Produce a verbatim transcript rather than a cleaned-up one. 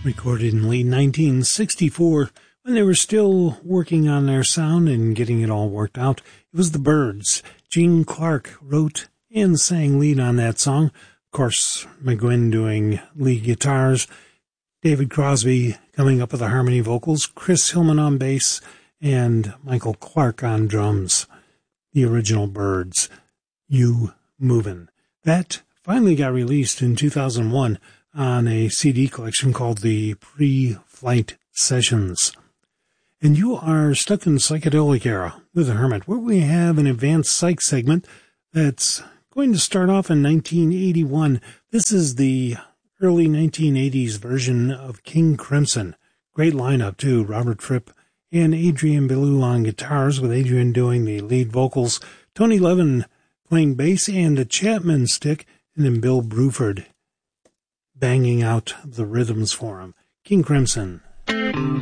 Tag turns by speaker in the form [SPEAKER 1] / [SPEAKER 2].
[SPEAKER 1] recorded in late nineteen sixty-four when they were still working on their sound and getting it all worked out. It was the Byrds. Gene Clark wrote and sang lead on that song. Of course, McGuinn doing lead guitars, David Crosby coming up with the harmony vocals, Chris Hillman on bass, and Michael Clark on drums. The original Byrds, You Movin'. That finally got released in two thousand one on a C D collection called the Pre-Flight Sessions. And you are stuck in psychedelic era with the Hermit, where we have an advanced psych segment that's going to start off in nineteen eighty-one. This is the early nineteen eighties version of King Crimson. Great lineup, too. Robert Fripp and Adrian Belew on guitars, with Adrian doing the lead vocals, Tony Levin playing bass and a Chapman stick, and then Bill Bruford banging out the rhythms for him. King Crimson.